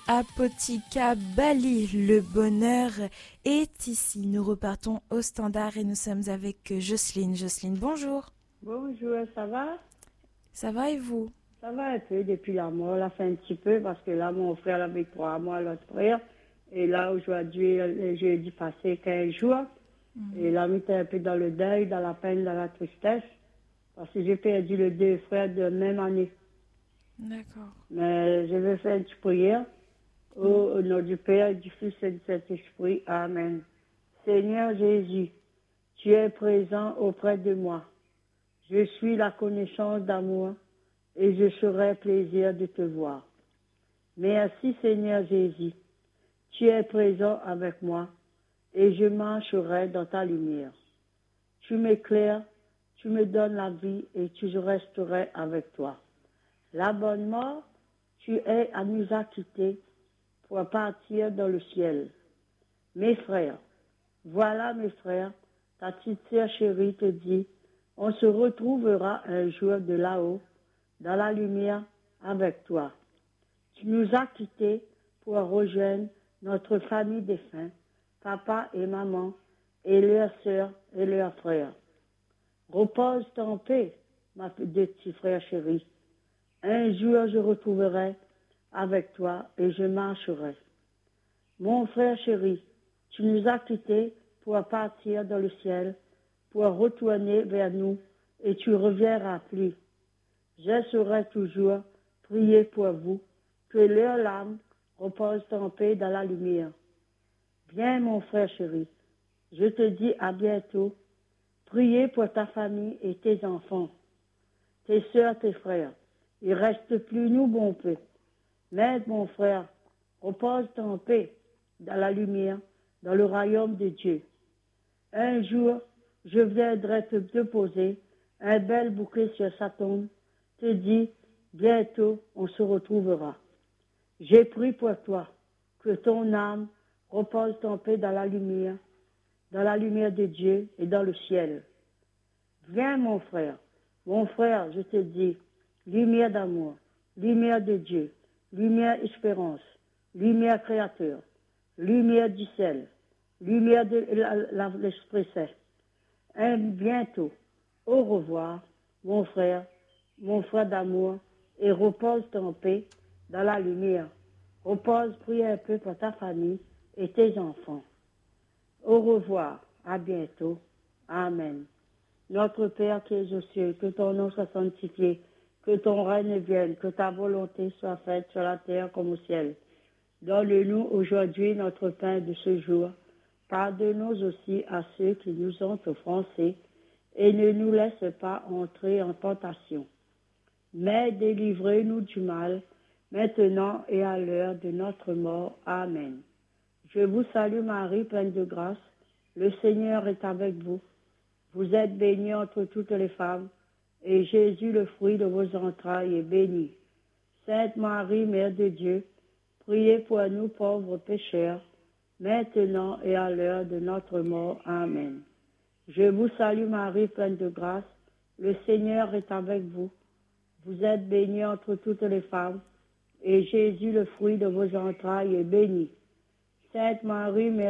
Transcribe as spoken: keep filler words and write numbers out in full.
Apotica Bali, le bonheur est ici. Nous repartons au standard et nous sommes avec Jocelyne. Jocelyne, bonjour. Bonjour, ça va? Ça va et vous? Ça va un peu depuis la mort, là fait un petit peu parce que là mon frère avait trois mois, l'autre frère. Et là aujourd'hui, le jeudi passé, quinze jours. Mm-hmm. Et là, on était un peu dans le deuil, dans la peine, dans la tristesse. Parce que j'ai perdu les deux frères de même année. D'accord. Mais je vais faire une petite prière. Au, au nom du Père, du Fils et du Saint-Esprit. Amen. Seigneur Jésus, tu es présent auprès de moi. Je suis la connaissance d'amour et je serai plaisir de te voir. Merci Seigneur Jésus, tu es présent avec moi et je marcherai dans ta lumière. Tu m'éclaires, tu me donnes la vie et tu resterai avec toi. La bonne mort, tu es à nous acquitter pour partir dans le ciel. Mes frères, voilà mes frères, ta petite sœur chérie te dit, on se retrouvera un jour de là-haut, dans la lumière avec toi. Tu nous as quittés pour rejoindre notre famille défunte, papa et maman, et leurs sœurs et leurs frères. Repose en paix, ma petite frère chérie. Un jour je retrouverai avec toi et je marcherai. Mon frère chéri, tu nous as quittés pour partir dans le ciel, pour retourner vers nous, et tu reviendras plus. Je serai toujours prier pour vous, que leur âme repose en paix dans la lumière. Bien, mon frère chéri, je te dis à bientôt. Priez pour ta famille et tes enfants, tes soeurs, tes frères. Il ne reste plus nous, bon peu. Mais, mon frère, repose en paix dans la lumière, dans le royaume de Dieu. Un jour, je viendrai te déposer un bel bouquet sur sa tombe, te dis, bientôt on se retrouvera. J'ai prié pour toi, que ton âme repose en paix dans la lumière, dans la lumière de Dieu et dans le ciel. Viens mon frère, mon frère, je te dis, lumière d'amour, lumière de Dieu, lumière espérance, lumière créateur, lumière du ciel, lumière de l'Esprit Saint. Un bientôt, au revoir, mon frère, mon frère d'amour, et repose en paix dans la lumière. Repose, prie un peu pour ta famille et tes enfants. Au revoir, à bientôt. Amen. Notre Père qui es aux cieux, que ton nom soit sanctifié, que ton règne vienne, que ta volonté soit faite sur la terre comme au ciel. Donne-nous aujourd'hui notre pain de ce jour. Pardonne-nous aussi à ceux qui nous ont offensés et ne nous laisse pas entrer en tentation. Mais délivrez-nous du mal, maintenant et à l'heure de notre mort. Amen. Je vous salue Marie, pleine de grâce. Le Seigneur est avec vous. Vous êtes bénie entre toutes les femmes, et Jésus, le fruit de vos entrailles, est béni. Sainte Marie, Mère de Dieu, priez pour nous pauvres pécheurs, maintenant et à l'heure de notre mort. Amen. Je vous salue Marie, pleine de grâce. Le Seigneur est avec vous. Vous êtes bénie entre toutes les femmes, et Jésus, le fruit de vos entrailles, est béni. Sainte Marie, Mère